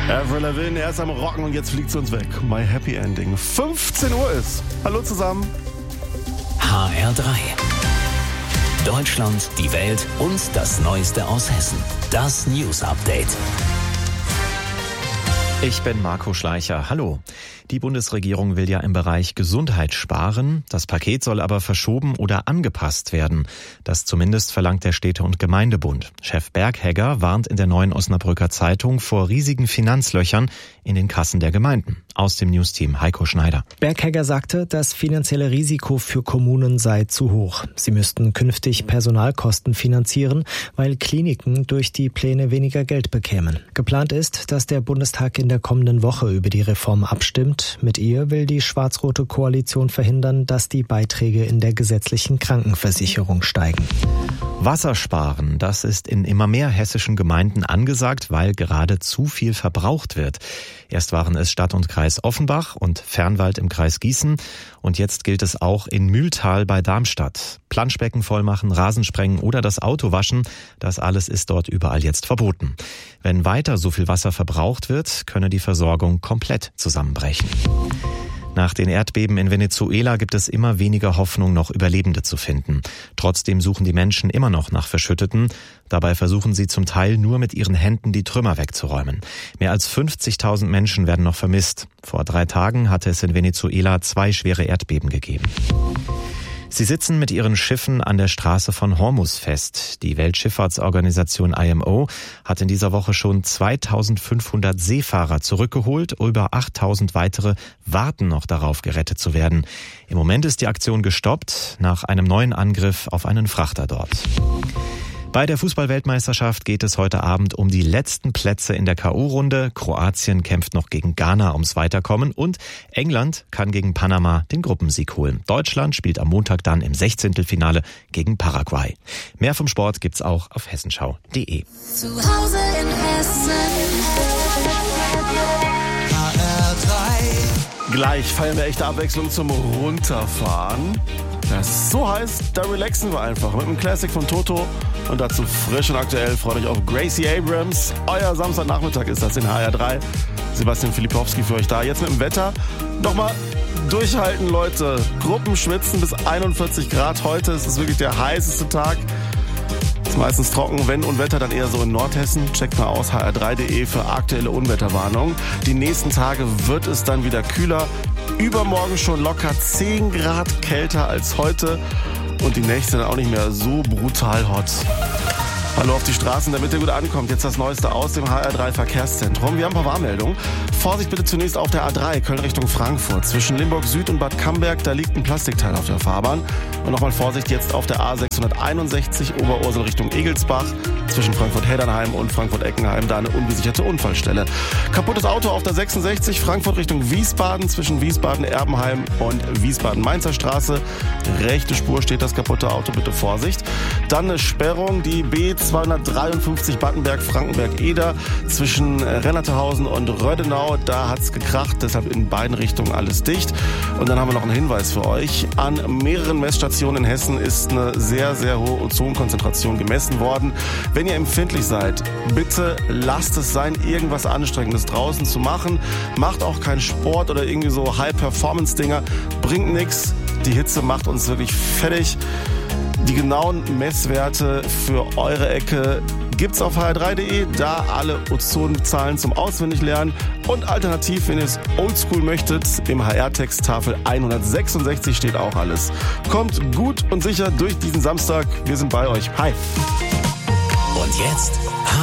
Avril Lavigne, er ist am Rocken und jetzt fliegt sie uns weg. My Happy Ending. 15 Uhr ist. Hallo zusammen. HR3. Deutschland, die Welt und das Neueste aus Hessen. Das News Update. Ich bin Marco Schleicher. Hallo. Die Bundesregierung will ja im Bereich Gesundheit sparen. Das Paket soll aber verschoben oder angepasst werden. Das zumindest verlangt der Städte- und Gemeindebund. Chef Berghegger warnt in der Neuen Osnabrücker Zeitung vor riesigen Finanzlöchern in den Kassen der Gemeinden. Aus dem Newsteam Heiko Schneider. Berghegger sagte, das finanzielle Risiko für Kommunen sei zu hoch. Sie müssten künftig Personalkosten finanzieren, weil Kliniken durch die Pläne weniger Geld bekämen. Geplant ist, dass der Bundestag in der kommenden Woche über die Reform abstimmt. Mit ihr will die schwarz-rote Koalition verhindern, dass die Beiträge in der gesetzlichen Krankenversicherung steigen. Wassersparen, das ist in immer mehr hessischen Gemeinden angesagt, weil gerade zu viel verbraucht wird. Erst waren es Stadt und Kreis Offenbach und Fernwald im Kreis Gießen und jetzt gilt es auch in Mühltal bei Darmstadt. Planschbecken vollmachen, Rasensprengen oder das Auto waschen, das alles ist dort überall jetzt verboten. Wenn weiter so viel Wasser verbraucht wird, könne die Versorgung komplett zusammenbrechen. Nach den Erdbeben in Venezuela gibt es immer weniger Hoffnung, noch Überlebende zu finden. Trotzdem suchen die Menschen immer noch nach Verschütteten. Dabei versuchen sie zum Teil nur mit ihren Händen die Trümmer wegzuräumen. Mehr als 50.000 Menschen werden noch vermisst. Vor 3 Tagen hatte es in Venezuela 2 schwere Erdbeben gegeben. Sie sitzen mit ihren Schiffen an der Straße von Hormuz fest. Die Weltschifffahrtsorganisation IMO hat in dieser Woche schon 2.500 Seefahrer zurückgeholt. Über 8.000 weitere warten noch darauf, gerettet zu werden. Im Moment ist die Aktion gestoppt nach einem neuen Angriff auf einen Frachter dort. Bei der Fußball-Weltmeisterschaft geht es heute Abend um die letzten Plätze in der K.O.-Runde. Kroatien kämpft noch gegen Ghana ums Weiterkommen und England kann gegen Panama den Gruppensieg holen. Deutschland spielt am Montag dann im 16. gegen Paraguay. Mehr vom Sport gibt's auch auf hessenschau.de. Zu Hause in Hessen. HR3. Gleich feiern wir echte Abwechslung zum Runterfahren. Das ist so heiß, da relaxen wir einfach mit einem Classic von Toto. Und dazu frisch und aktuell freut euch auf Gracie Abrams. Euer Samstagnachmittag ist das in HR3. Sebastian Filipowski für euch da. Jetzt mit dem Wetter. Nochmal durchhalten, Leute. Gruppen schwitzen bis 41 Grad heute. Es ist wirklich der heißeste Tag. Ist meistens trocken, wenn Unwetter, dann eher so in Nordhessen. Checkt mal aus hr3.de für aktuelle Unwetterwarnung. Die nächsten Tage wird es dann wieder kühler. Übermorgen schon locker 10 Grad kälter als heute. Und die nächste dann auch nicht mehr so brutal hot. Hallo auf die Straßen, damit ihr gut ankommt. Jetzt das Neueste aus dem HR3 Verkehrszentrum. Wir haben ein paar Warnmeldungen. Vorsicht bitte zunächst auf der A3, Köln Richtung Frankfurt. Zwischen Limburg Süd und Bad Camberg, da liegt ein Plastikteil auf der Fahrbahn. Und nochmal Vorsicht jetzt auf der A661 Oberursel Richtung Egelsbach. Zwischen Frankfurt-Heddernheim und Frankfurt-Eckenheim, da eine unbesicherte Unfallstelle. Kaputtes Auto auf der 66 Frankfurt Richtung Wiesbaden. Zwischen Wiesbaden-Erbenheim und Wiesbaden-Mainzer Straße. Rechte Spur steht das kaputte Auto, bitte Vorsicht. Dann eine Sperrung, die B253 Battenberg-Frankenberg-Eder. Zwischen Rennertehausen und Rödenau, da hat's gekracht, deshalb in beiden Richtungen alles dicht. Und dann haben wir noch einen Hinweis für euch. An mehreren Messstationen in Hessen ist eine sehr, sehr hohe Ozonkonzentration gemessen worden. Wenn ihr empfindlich seid, bitte lasst es sein, irgendwas Anstrengendes draußen zu machen. Macht auch keinen Sport oder irgendwie so High-Performance-Dinger. Bringt nichts. Die Hitze macht uns wirklich fertig. Die genauen Messwerte für eure Ecke gibt's auf hr3.de. Da alle Ozonzahlen zum Auswendiglernen. Und alternativ, wenn ihr es oldschool möchtet, im HR-Text Tafel 166 steht auch alles. Kommt gut und sicher durch diesen Samstag. Wir sind bei euch. Hi. Und jetzt